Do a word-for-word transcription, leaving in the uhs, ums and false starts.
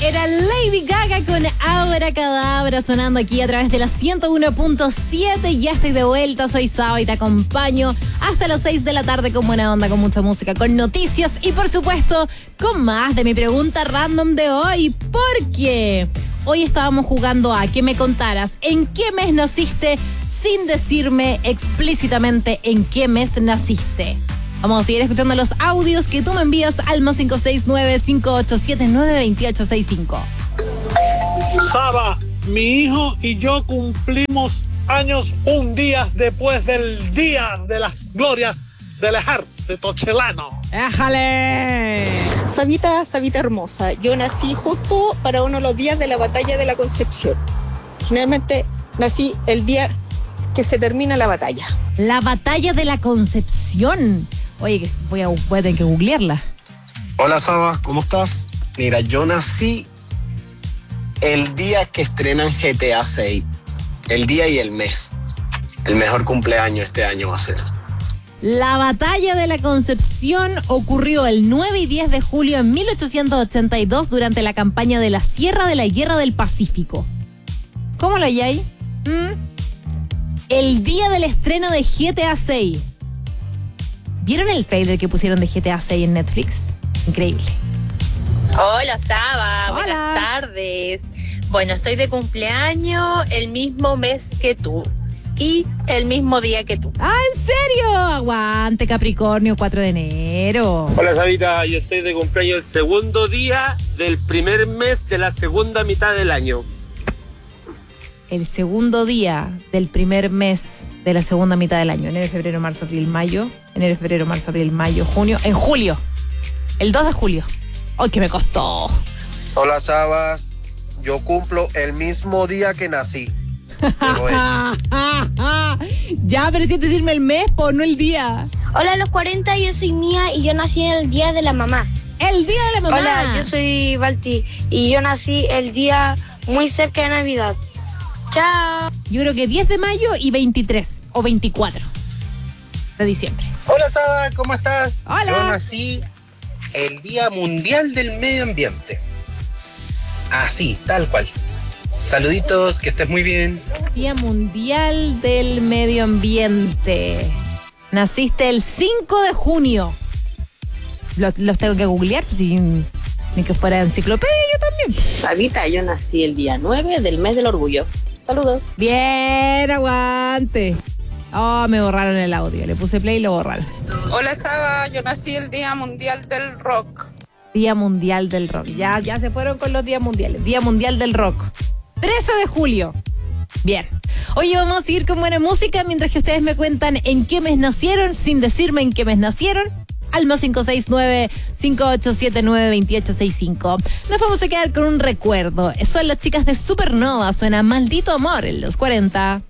Era Lady Gaga con Abracadabra sonando aquí a través de la ciento uno punto siete. Ya estoy de vuelta, soy Saba y te acompaño hasta las seis de la tarde con buena onda, con mucha música, con noticias y por supuesto con más de mi pregunta random de hoy. Porque hoy estábamos jugando a que me contaras en qué mes naciste sin decirme explícitamente en qué mes naciste. Vamos a seguir escuchando los audios que tú me envías al más cinco seis nueve, cinco ocho siete, nueve dos ocho seis cinco. Saba, mi hijo y yo cumplimos años un día después del Día de las Glorias del Ejército Chileno. ¡Éjale! Sabita, Sabita hermosa, yo nací justo para uno de los días de la batalla de la Concepción. Generalmente nací el día que se termina la batalla. La batalla de la Concepción. Oye, que voy a, voy a tener que googlearla. Hola Saba, ¿cómo estás? Mira, yo nací el día que estrenan G T A seis. El día y el mes. El mejor cumpleaños este año va a ser. La batalla de la Concepción ocurrió el nueve y diez de julio en mil ochocientos ochenta y dos durante la campaña de la Sierra de la Guerra del Pacífico. ¿Cómo lo hay ahí? ¿Mm? El día del estreno de G T A seis. ¿Vieron el trailer que pusieron de G T A seis en Netflix? Increíble. Hola Saba, Hola. Buenas tardes. Bueno, estoy de cumpleaños el mismo mes que tú y el mismo día que tú. ¡Ah, en serio! Aguante, Capricornio, cuatro de enero. Hola Sabita, yo estoy de cumpleaños el segundo día del primer mes de la segunda mitad del año. El segundo día del primer mes de la segunda mitad del año. Enero, febrero, marzo, abril, mayo. Enero, febrero, marzo, abril, mayo, junio. En julio. El dos de julio. ¡Ay, que me costó! Hola Sabas, yo cumplo el mismo día que nací. Pero Ya, pero si es decirme el mes, por no el día. Hola a los cuarenta, yo soy Mía y yo nací el día de la mamá. El día de la mamá. Hola, yo soy Balti y yo nací el día muy cerca de Navidad. Chao. Yo creo que diez de mayo y veintitrés o veinticuatro de diciembre. Hola Saba, ¿cómo estás? Hola. Yo nací el Día Mundial del Medio Ambiente. Así, tal cual. Saluditos, que estés muy bien. Día Mundial del Medio Ambiente. Naciste el cinco de junio. Los, los tengo que googlear, pues, si, ni que fuera enciclopedia, yo también. Sabita, yo nací el día nueve del mes del orgullo. Saludos. Bien, aguante. Oh, me borraron el audio. Le puse play y lo borraron. Hola Saba, yo nací el Día Mundial del Rock. Día Mundial del Rock. Ya, ya se fueron con los días mundiales. Día Mundial del Rock. trece de julio. Bien. Oye, vamos a seguir con buena música mientras que ustedes me cuentan en qué mes nacieron, sin decirme en qué mes nacieron. Al más cinco seis nueve, cinco ocho siete, nueve dos ocho seis cinco. Nos vamos a quedar con un recuerdo. Son las chicas de Supernova. Suena Maldito Amor en los cuarenta.